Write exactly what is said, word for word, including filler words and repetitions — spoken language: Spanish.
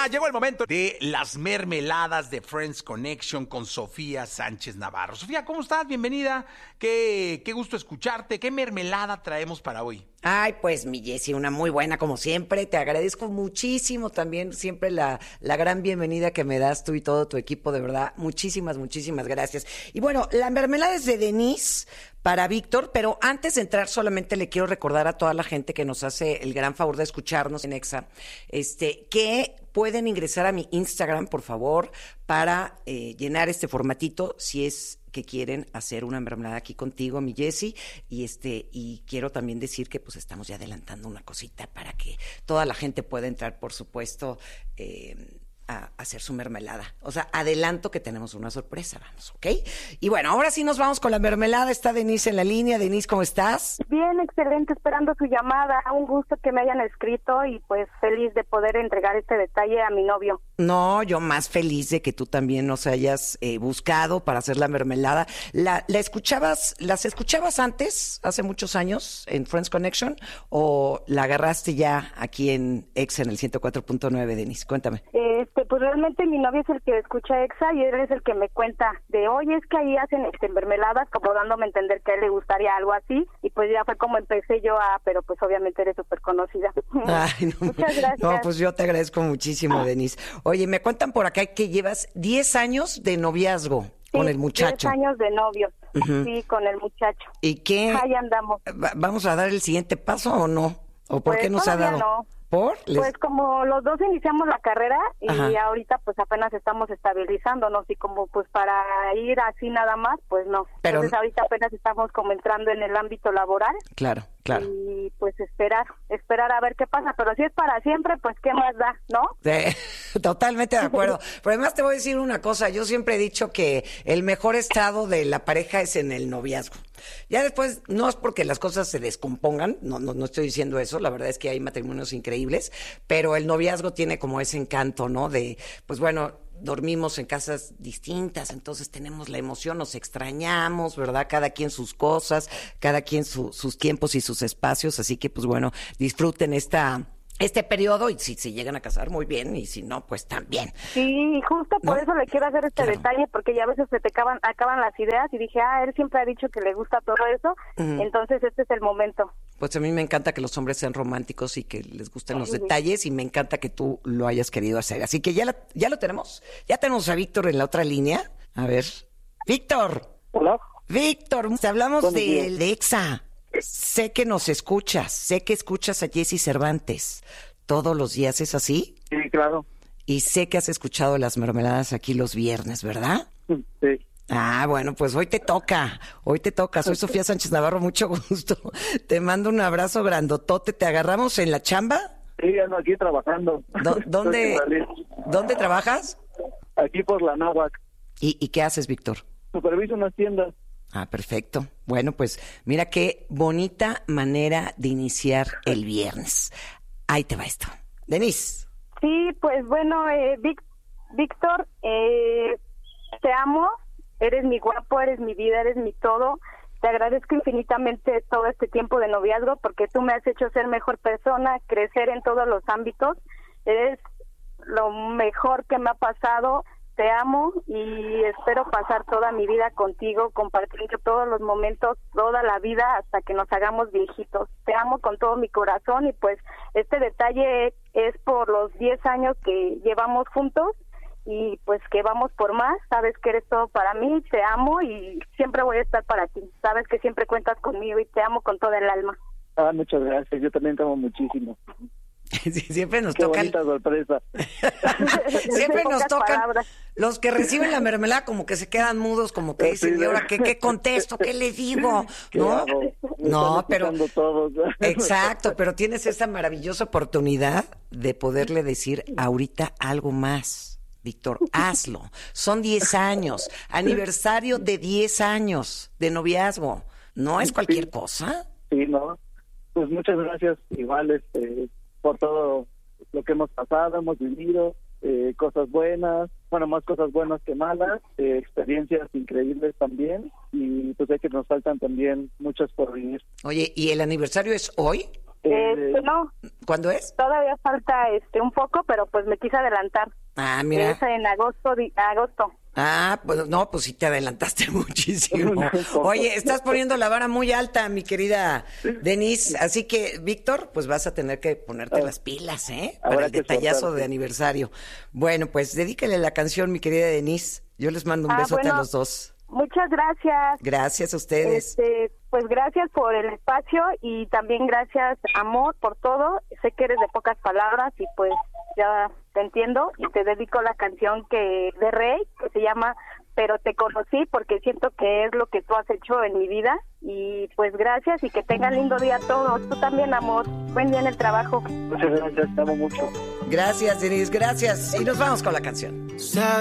Ya llegó el momento de las mermeladas de Friends Connection con Sofía Sánchez Navarro. Sofía, ¿cómo estás? Bienvenida. Qué, qué gusto escucharte. ¿Qué mermelada traemos para hoy? Ay, pues mi Jessy, una muy buena como siempre. Te agradezco muchísimo también siempre la, la gran bienvenida que me das tú y todo tu equipo, de verdad. Muchísimas, muchísimas gracias. Y bueno, la mermelada es de Denise para Víctor, pero antes de entrar solamente le quiero recordar a toda la gente que nos hace el gran favor de escucharnos en Exa, este, que pueden ingresar a mi Instagram, por favor, para eh, llenar este formatito, si es que quieren hacer una mermelada aquí contigo, mi Jessy, y este, y quiero también decir que pues estamos ya adelantando una cosita para que toda la gente pueda entrar, por supuesto, eh, a hacer su mermelada. O sea, adelanto que tenemos una sorpresa, vamos, ¿ok? Y bueno, ahora sí nos vamos con la mermelada. Está Denise en la línea. Denise, ¿cómo estás? Bien, excelente, esperando su llamada. Un gusto que me hayan escrito y pues feliz de poder entregar este detalle a mi novio. No, yo más feliz de que tú también nos hayas eh, buscado para hacer la mermelada. ¿La, la escuchabas, las escuchabas antes, hace muchos años, en Friends Connection, o la agarraste ya aquí en Exa en el ciento cuatro punto nueve, Denise? Cuéntame. Este, pues realmente mi novio es el que escucha Exa y él es el que me cuenta de, oye, es que ahí hacen este, mermeladas, como dándome a entender que a él le gustaría algo así, y pues ya fue como empecé yo a, pero pues obviamente eres súper conocida. Ay, no, muchas gracias. No, pues yo te agradezco muchísimo, Denise. Oye, me cuentan por acá que llevas diez años de noviazgo sí, con el muchacho. diez años de novios, uh-huh. Sí, con el muchacho. ¿Y qué? Ahí andamos. ¿Vamos a dar el siguiente paso o no? ¿O por pues qué nos ha dado? No. ¿Por? Les... Pues como los dos iniciamos la carrera y Ajá. ahorita pues apenas estamos estabilizándonos y como pues para ir así nada más, pues no. Pero... Entonces ahorita apenas estamos como entrando en el ámbito laboral. Claro, claro. Y pues esperar, esperar a ver qué pasa, pero si es para siempre, pues qué más da, ¿no? Sí, totalmente de acuerdo. Pero además te voy a decir una cosa, yo siempre he dicho que el mejor estado de la pareja es en el noviazgo. Ya después, no es porque las cosas se descompongan, no, no, no estoy diciendo eso, la verdad es que hay matrimonios increíbles, pero el noviazgo tiene como ese encanto, ¿no? De, pues bueno, dormimos en casas distintas, entonces tenemos la emoción, nos extrañamos, ¿verdad? Cada quien sus cosas, cada quien su, sus tiempos y sus espacios, así que pues bueno, disfruten esta... este periodo, y si se llegan a casar, muy bien, y si no, pues también. Sí, justo por ¿no? eso le quiero hacer este claro. detalle, porque ya a veces se te acaban, acaban las ideas, y dije, ah, él siempre ha dicho que le gusta todo eso, uh-huh. Entonces este es el momento. Pues a mí me encanta que los hombres sean románticos y que les gusten los uh-huh. detalles, y me encanta que tú lo hayas querido hacer. Así que ya, la, ya lo tenemos, ya tenemos a Víctor en la otra línea. A ver, Víctor. Hola. Víctor, te hablamos de, días. de Exa. Sé que nos escuchas, sé que escuchas a Jessy Cervantes todos los días, ¿es así? Sí, claro. Y sé que has escuchado las mermeladas aquí los viernes, ¿verdad? Sí. Ah, bueno, pues hoy te toca, hoy te toca. Soy Sofía Sánchez Navarro, mucho gusto. Te mando un abrazo grandotote. ¿Te agarramos en la chamba? Sí, ando aquí trabajando. ¿Dó- ¿Dónde, ¿Dónde trabajas? Aquí por la Náhuac. ¿Y, ¿Y qué haces, Víctor? Superviso unas tiendas. Ah, perfecto. Bueno, pues mira qué bonita manera de iniciar el viernes. Ahí te va esto. Denise. Sí, pues bueno, eh, Vic, Víctor, eh, te amo, eres mi guapo, eres mi vida, eres mi todo. Te agradezco infinitamente todo este tiempo de noviazgo porque tú me has hecho ser mejor persona, crecer en todos los ámbitos. Eres lo mejor que me ha pasado. Te amo y espero pasar toda mi vida contigo, compartiendo todos los momentos, toda la vida hasta que nos hagamos viejitos. Te amo con todo mi corazón y pues este detalle es por los diez años que llevamos juntos y pues que vamos por más. Sabes que eres todo para mí, te amo y siempre voy a estar para ti. Sabes que siempre cuentas conmigo y te amo con toda el alma. Ah, muchas gracias, yo también te amo muchísimo. Sí, siempre nos Qué tocan. bonita sorpresa. Siempre nos Pocas tocan palabras. los que reciben la mermelada como que se quedan mudos, como que dicen, ¿y ahora qué, qué contesto? ¿Qué le digo? ¿Qué ¿No? hago? Me No, están pero escuchando todos. exacto, pero tienes esa maravillosa oportunidad de poderle decir ahorita algo más. Víctor, hazlo. Son diez años, aniversario de diez años de noviazgo. ¿No es cualquier Sí. cosa? Sí, no. Pues muchas gracias, igual, este, por todo lo que hemos pasado, hemos vivido, eh, cosas buenas, bueno, más cosas buenas que malas, eh, experiencias increíbles también, y pues sé que nos faltan también muchas por vivir. Oye, ¿y el aniversario es hoy? Este, no, ¿Cuándo es? todavía falta este un poco, pero pues me quise adelantar. Ah, mira. Es en agosto, di- agosto. Ah, pues no, pues sí te adelantaste muchísimo. Oye, estás poniendo la vara muy alta, mi querida Denise. Así que, Víctor, pues vas a tener que ponerte las pilas, ¿eh? Para Habrá el que detallazo esforzarse. de aniversario. Bueno, pues dedícale la canción, mi querida Denise. Yo les mando un Ah, besote bueno. a los dos. Muchas gracias. Gracias a ustedes. Este, pues gracias por el espacio y también gracias, amor, por todo. Sé que eres de pocas palabras y pues ya te entiendo y te dedico la canción que de Rey, que se llama Pero te conocí, porque siento que es lo que tú has hecho en mi vida. Y pues gracias y que tengan lindo día todos. Tú también, amor. Buen día en el trabajo. Muchas gracias, te amo mucho. Gracias, Denise, gracias. Y nos vamos con la canción.